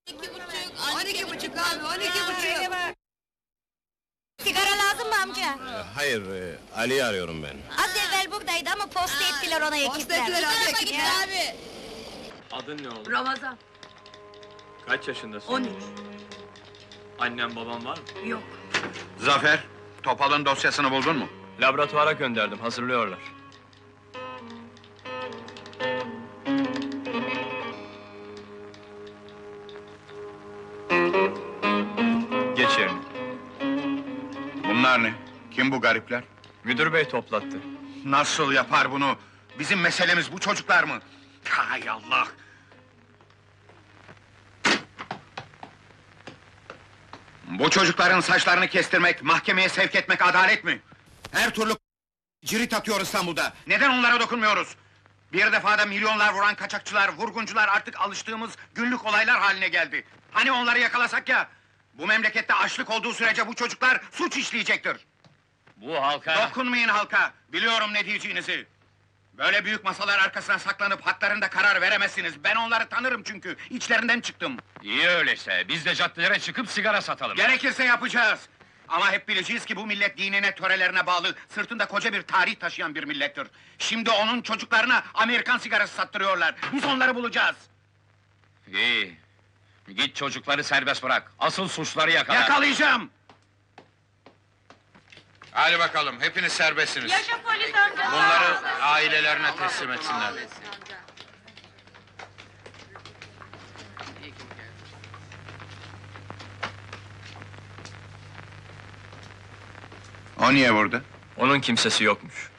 12,5 abi, 12,5. Sigara lazım mı amca? Hayır, Ali'yi arıyorum ben. Az evvel buradaydı ama posta ettiler ona Posta ekipler. ettiler abi, ekipler. Abi. Adın ne oğlum? Ramazan, Kaç yaşındasın? 13. Annem babam var mı? Yok. Zafer, Topal'ın dosyasını buldun mu? Laboratuvara gönderdim, hazırlıyorlar. Geç yerine. Bunlar ne? Kim bu garipler? Müdür bey toplattı. Nasıl yapar bunu? Bizim meselemiz bu çocuklar mı? Hay Allah! Bu çocukların saçlarını kestirmek, mahkemeye sevk etmek adalet mi? Her türlü cirit atıyor İstanbul'da. Neden onlara dokunmuyoruz? Bir defada milyonlar vuran kaçakçılar, vurguncular artık alıştığımız günlük olaylar haline geldi. Hani onları yakalasak ya? Bu memlekette açlık olduğu sürece bu çocuklar suç işleyecektir. Bu halka... Dokunmayın halka, biliyorum ne diyeceğinizi. Böyle büyük masalar arkasına saklanıp haklarında karar veremezsiniz. Ben onları tanırım çünkü, içlerinden çıktım. İyi öyleyse, biz de caddelere çıkıp sigara satalım. Gerekirse yapacağız. Ama hep bileceğiz ki bu millet dinine, törelerine bağlı, sırtında koca bir tarih taşıyan bir millettir. Şimdi onun çocuklarına Amerikan sigarası sattırıyorlar. Biz onları bulacağız. İyi. Git çocukları serbest bırak. Asıl suçları yakala. Yakalayacağım! Hadi bakalım, hepiniz serbestsiniz. Yaşa polis amca. Bunları ailelerine teslim etsinler. O niye burada? Onun kimsesi yokmuş.